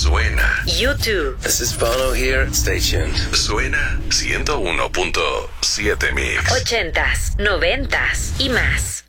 Suena. YouTube. This is Bono here. Stay tuned. Suena 101.7 Mix. 80s, 90s y más.